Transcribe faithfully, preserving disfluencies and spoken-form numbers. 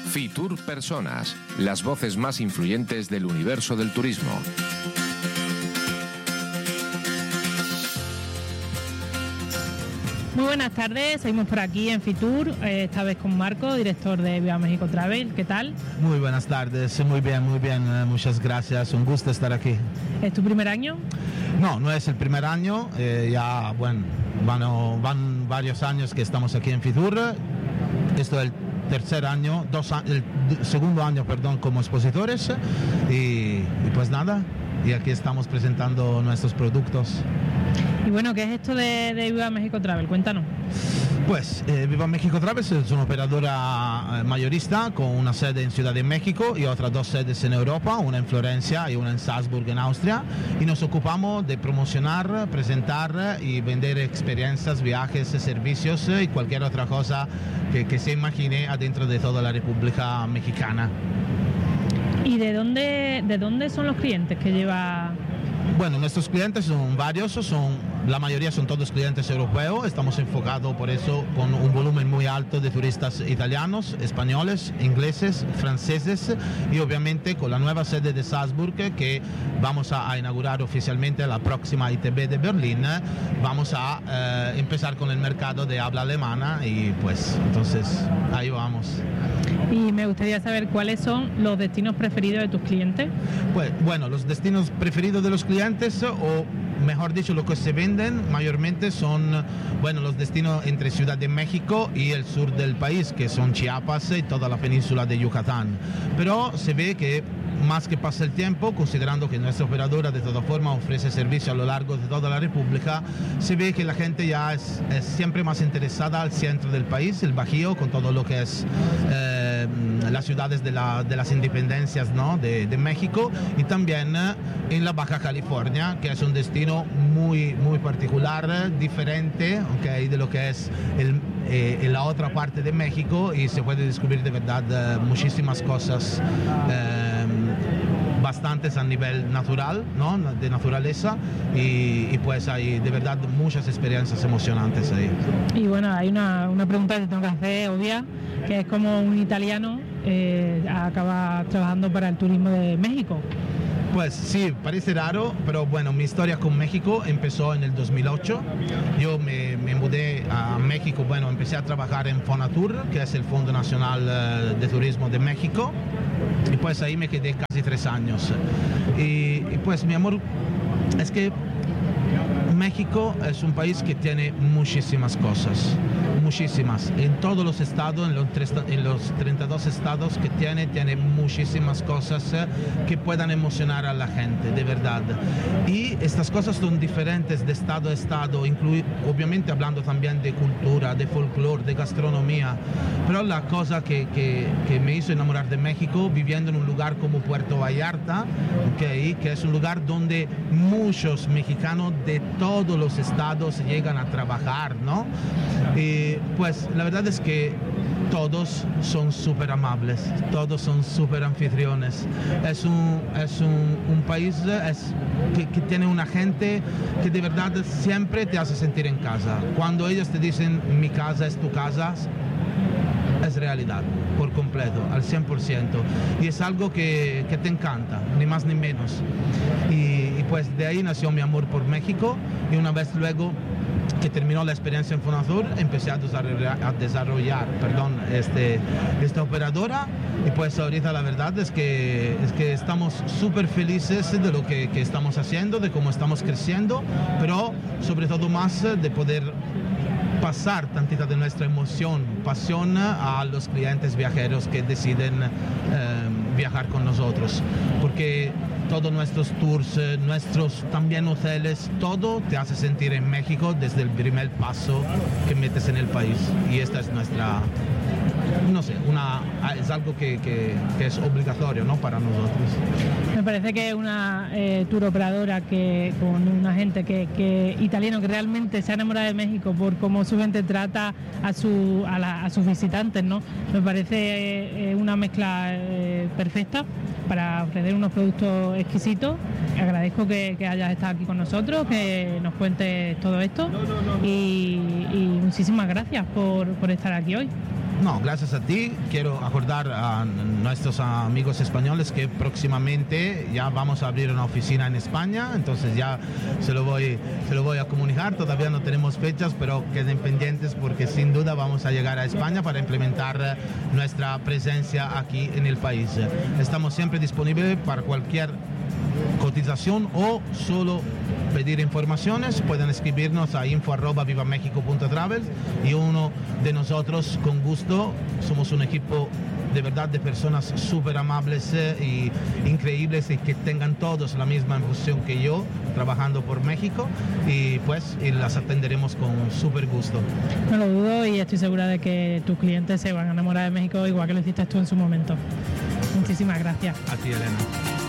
Fitur Personas, las voces más influyentes del universo del turismo. Muy buenas tardes, seguimos por aquí en Fitur, eh, esta vez con Marco, director de Viva México Travel. ¿Qué tal? Muy buenas tardes, muy bien, muy bien, muchas gracias, un gusto estar aquí. ¿Es tu primer año? No, no es el primer año, eh, ya bueno, van, van varios años que estamos aquí en Fitur. Esto es el tercer año, dos, el segundo año, perdón, como expositores y, y pues nada, y aquí estamos presentando nuestros productos. Y bueno, ¿qué es esto de, de Viva México Travel? Cuéntanos. Pues eh, Viva México Travel es una operadora mayorista con una sede en Ciudad de México y otras dos sedes en Europa, una en Florencia y una en Salzburg, en Austria, y nos ocupamos de promocionar, presentar y vender experiencias, viajes, servicios y cualquier otra cosa que, que se imagine adentro de toda la República Mexicana. ¿Y de dónde, de dónde son los clientes que lleva? Bueno, nuestros clientes son varios, son, la mayoría son todos clientes europeos, estamos enfocados por eso con un volumen muy alto de turistas italianos, españoles, ingleses, franceses y obviamente con la nueva sede de Salzburg que vamos a, a inaugurar oficialmente la próxima I T B de Berlín, vamos a eh, empezar con el mercado de habla alemana y pues entonces ahí vamos. Y me gustaría saber cuáles son los destinos preferidos de tus clientes. Pues bueno, los destinos preferidos de los clientes, o mejor dicho, lo que se venden mayormente son, bueno, los destinos entre Ciudad de México y el sur del país, que son Chiapas y toda la península de Yucatán. Pero se ve que más que pasa el tiempo, considerando que nuestra operadora de todas formas ofrece servicio a lo largo de toda la República, se ve que la gente ya es, es siempre más interesada al centro del país, el Bajío, con todo lo que es eh, las ciudades de, la, de las independencias, ¿no? de, de México, y también eh, en la Baja California, que es un destino muy, muy particular, diferente, okay, de lo que es el, eh, en la otra parte de México, y se puede descubrir de verdad eh, muchísimas cosas eh, bastantes a nivel natural, ¿no? de naturaleza, y, y pues hay de verdad muchas experiencias emocionantes ahí. Y bueno, hay una, una pregunta que te tengo que hacer, obvia, que es como un italiano eh, acaba trabajando para el turismo de México. Pues sí, parece raro, pero bueno, mi historia con México empezó en el dos mil ocho. Yo me, me mudé a México, bueno, empecé a trabajar en Fonatur, que es el Fondo Nacional de Turismo de México, y pues ahí me quedé casi tres años. Y, y pues mi amor, es que México es un país que tiene muchísimas cosas, muchísimas. En todos los estados, en los, en los treinta y dos estados que tiene, tiene muchísimas cosas que puedan emocionar a la gente, de verdad. Y estas cosas son diferentes de estado a estado, incluir, obviamente hablando también de cultura, de folclore, de gastronomía. Pero la cosa que, que, que me hizo enamorar de México, viviendo en un lugar como Puerto Vallarta, okay, que es un lugar donde muchos mexicanos de todos los estados llegan a trabajar, ¿no? Y pues la verdad es que todos son súper amables, todos son súper anfitriones. Es un, es un, un país es, que, que tiene una gente que de verdad siempre te hace sentir en casa. Cuando ellos te dicen mi casa es tu casa, es realidad, por completo, al cien por ciento. Y es algo que, que te encanta, ni más ni menos. Y, y pues de ahí nació mi amor por México, y una vez luego que terminó la experiencia en Fonatur, empecé a desarrollar, a desarrollar perdón, este, esta operadora, y pues ahorita la verdad es que, es que estamos súper felices de lo que, que estamos haciendo, de cómo estamos creciendo, pero sobre todo más de poder pasar tantita de nuestra emoción, pasión a los clientes viajeros que deciden eh, viajar con nosotros, porque todos nuestros tours, nuestros también hoteles, todo te hace sentir en México desde el primer paso que metes en el país, y esta es nuestra, no sé, una, es algo que, que, que es obligatorio, ¿no? Para nosotros. Me parece que es una eh, tour operadora que, con una gente que, que italiano que realmente se ha enamorado de México por cómo su gente trata a, su, a, la, a sus visitantes, ¿no? Me parece eh, una mezcla eh, perfecta para ofrecer unos productos exquisitos. Agradezco que, que hayas estado aquí con nosotros, que nos cuentes todo esto, y, y muchísimas gracias por, por estar aquí hoy. No, gracias a ti. Quiero acordar a nuestros amigos españoles que próximamente ya vamos a abrir una oficina en España, entonces ya se lo voy, se lo voy a comunicar. Todavía no tenemos fechas, pero queden pendientes porque sin duda vamos a llegar a España para implementar nuestra presencia aquí en el país. Estamos siempre disponibles para cualquier cotización o solo pedir informaciones. Pueden escribirnos a info arroba vivamexico punto travel y uno de nosotros con gusto, somos un equipo de verdad de personas súper amables y increíbles y que tengan todos la misma emoción que yo trabajando por México y pues y las atenderemos con súper gusto. No lo dudo y estoy segura de que tus clientes se van a enamorar de México igual que lo hiciste tú en su momento. Muchísimas gracias. A ti, Elena.